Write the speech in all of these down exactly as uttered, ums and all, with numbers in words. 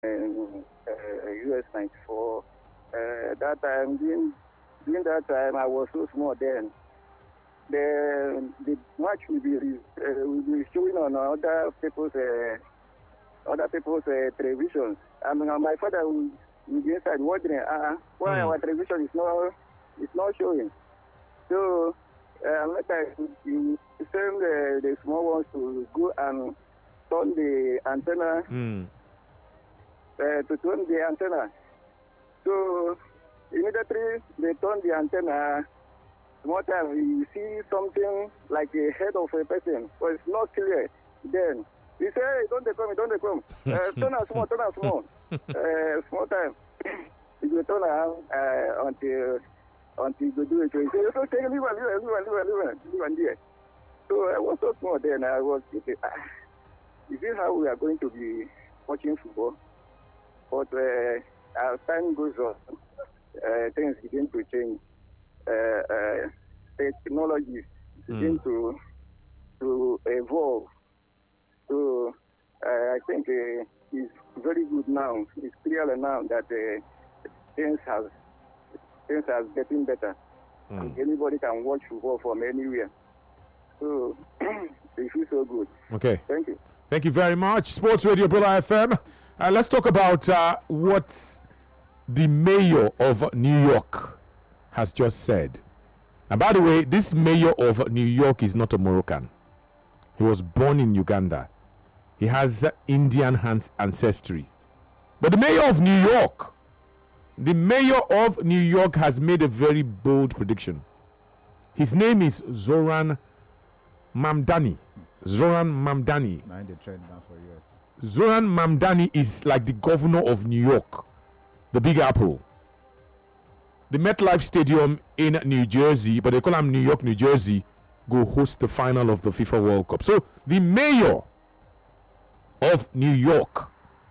in uh, U S ninety-four. Uh, that time, during, during that time, I was so small then. The the match will be uh, will be showing on other people's uh, other people's uh, televisions. I mean, my father will, will be inside wondering, uh, why mm. our television is not is not showing. So, uh, later you send the, the small ones to go and turn the antenna Mm. uh, to turn the antenna. So immediately they turn the antenna. More time you see something like a head of a person, but it's not clear. Then he say, hey, "Don't they come? Don't they come? Uh, turn out small, turn out small, uh, small time." You will turn around uh, until until you do it. So he say, "Okay, leave one, leave one, leave one, leave one, leave one, leave one there." So I was so small then. I was thinking, ah, is this how we are going to be watching football? But uh, as time goes on, uh, things begin to change. Uh, uh, technologies begin Mm. to to evolve. So uh, I think uh, it's very good now. It's clear now that uh, things have things are getting better. Mm. And anybody can watch football from anywhere. So it feels so good. Okay. Thank you. Thank you very much. Sports Radio Brilla F M. Uh, let's talk about uh, what the mayor of New York has just said. And by the way, this mayor of New York is not a Moroccan. He was born in Uganda. He has uh, Indian hans- ancestry. But the mayor of New York, the mayor of New York has made a very bold prediction. His name is Zoran Mamdani. Zoran Mamdani. Mind the trend now for U S. Zoran Mamdani is like the governor of New York, the Big Apple. The MetLife Stadium in New Jersey, but they call him New York, New Jersey, go host the final of the FIFA World Cup. So the mayor of New York,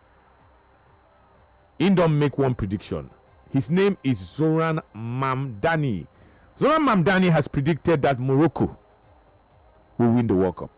he don't make one prediction. His name is Zoran Mamdani. Zoran Mamdani has predicted that Morocco will win the World Cup.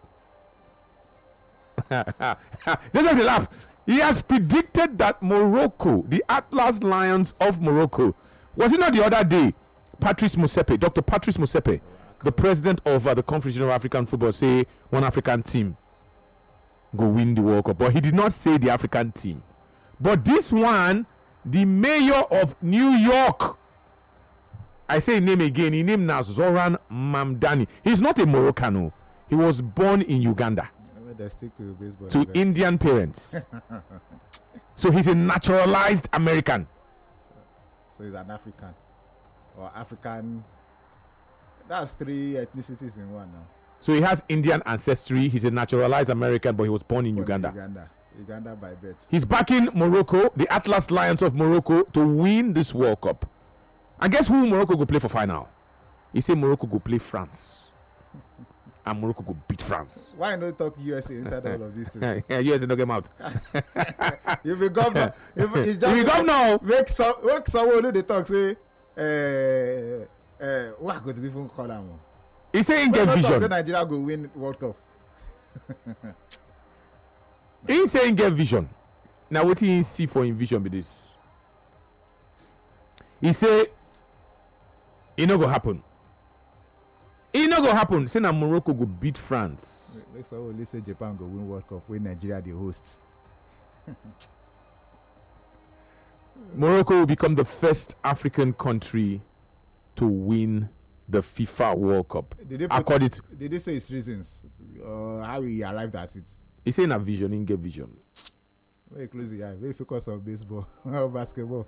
Just like the laugh. He has predicted that Morocco, the Atlas Lions of Morocco, was it not the other day, Patrice Motsepe, Doctor Patrice Motsepe, the president of uh, the Confederation of African Football, say one African team go win the World Cup. But he did not say the African team. But this one, the mayor of New York, I say his name again, his name now Zoran Mamdani. He's not a Moroccan. No. He was born in Uganda They stick to baseball. to Indian parents. So he's a naturalized American. So he's an African. Or African. That's three ethnicities in one now. So he has Indian ancestry. He's a naturalized American, but he was born in Born Uganda. Uganda. Uganda by birth. He's backing Morocco, the Atlas Lions of Morocco, to win this World Cup. And guess who Morocco go play for final? He said Morocco go play France. And Morocco go beat France. Why not talk U S A inside all of these things? Yeah, U S A don't get out. You be governor. If it's You be governor. Make some, make someone who they talk say, uh, uh, what could even call them? He say he get Say vision. Nigeria go win World Cup. He say he get vision. Now what he see for him vision be this? He say it no go happen. It no go happen. Say na Morocco go beat France. Make someone say Japan go win World Cup when Nigeria the host. Morocco will become the first African country to win the FIFA World Cup. Did they, put According it, to, did they say its reasons? Uh, how he arrived at it? he say na vision, he get vision. Very close the eye. Very focus on baseball or basketball.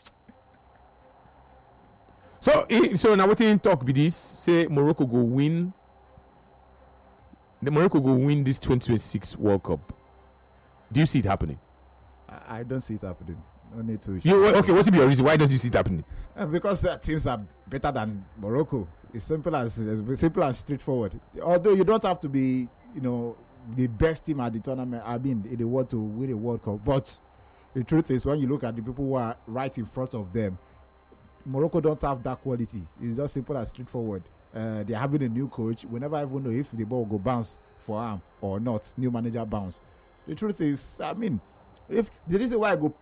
So, he, so now what he talk be this? Say Morocco go win. The Morocco go win this twenty twenty-six World Cup. Do you see it happening? I, I don't see it happening. No need to. You okay? What's be your reason? Why don't you see it happening? Uh, because uh, teams are better than Morocco. It's simple as uh, simple and straightforward. Although you don't have to be, you know, the best team at the tournament. I mean, in the world to win a World Cup. But the truth is, when you look at the people who are right in front of them, Morocco don't have that quality. It's just simple and straightforward. Uh, they're having a new coach. We never even know if the ball will go bounce for him or not. New manager bounce. The truth is, I mean, if the reason why I go